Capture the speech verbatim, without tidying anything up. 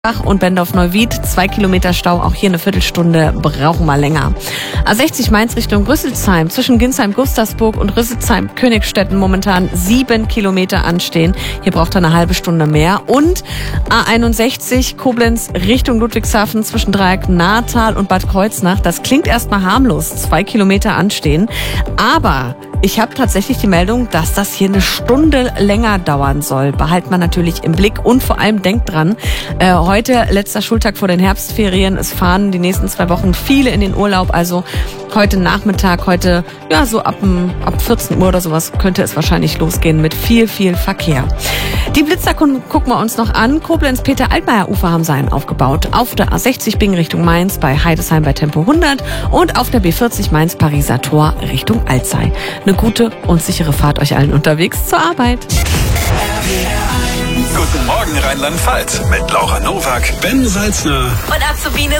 Und Bendorf-Neuwied, zwei Kilometer Stau, auch hier eine Viertelstunde, brauchen wir länger. A sechzig Mainz Richtung Rüsselsheim, zwischen Ginsheim-Gustavsburg und Rüsselsheim-Königstetten momentan sieben Kilometer anstehen. Hier braucht er eine halbe Stunde mehr. Und A einundsechzig Koblenz Richtung Ludwigshafen, zwischen Dreieck-Nahrtal und Bad Kreuznach. Das klingt erstmal harmlos, zwei Kilometer anstehen. Aber ich habe tatsächlich die Meldung, dass das hier eine Stunde länger dauern soll. Behalten wir natürlich im Blick und vor allem denkt dran, äh, heute letzter Schultag vor den Herbstferien. Es fahren die nächsten zwei Wochen viele in den Urlaub. Also heute Nachmittag, heute ja so ab, ab vierzehn Uhr oder sowas könnte es wahrscheinlich losgehen mit viel, viel Verkehr. Die Blitzer gucken wir uns noch an. Koblenz-Peter-Altmaier-Ufer haben sie einen aufgebaut. Auf der A sechzig Bing Richtung Mainz bei Heidesheim bei Tempo hundert und auf der B vierzig Mainz-Pariser Tor Richtung Alzey. Eine gute und sichere Fahrt euch allen unterwegs zur Arbeit. Guten Morgen Rheinland-Pfalz mit Laura Nowak, Ben Salzner und Azubine